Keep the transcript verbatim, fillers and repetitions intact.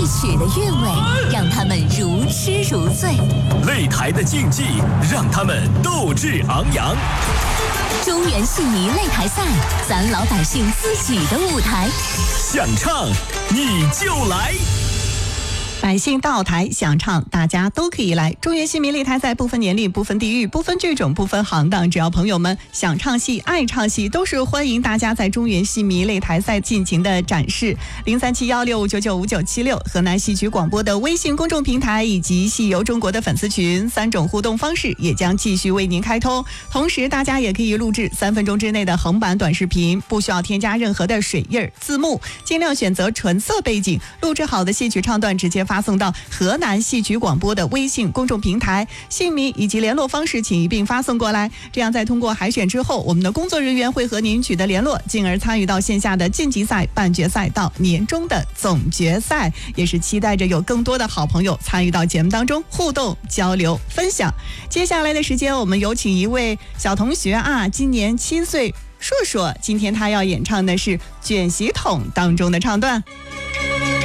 戏曲的韵味让他们如痴如醉， 擂台的竞技让他们斗志昂扬。 中原戏迷擂台赛，咱老百姓自己的舞台， 想唱你就来。 百姓到台想唱，大家都可以来。中原戏迷擂台赛不分年龄、不分地域、不分剧种、不分行当，只要朋友们想唱戏、爱唱戏，都是欢迎大家在中原戏迷擂台赛尽情的展示。零三七幺六五九九五九七六，河南戏曲广播的微信公众平台以及戏游中国的粉丝群，三种互动方式也将继续为您开通。同时，大家也可以录制三分钟之内的横版短视频，不需要添加任何的水印、字幕，尽量选择纯色背景，录制好的戏曲唱段直接发送到河南戏曲广播的微信公众平台，姓名以及联络方式请一并发送过来。这样在通过海选之后，我们的工作人员会和您取得联络，进而参与到线下的晋级赛、半决赛到年终的总决赛。也是期待着有更多的好朋友参与到节目当中互动、交流、分享。接下来的时间，我们有请一位小同学啊，今年七岁，硕硕，今天他要演唱的是《卷席筒》当中的唱段。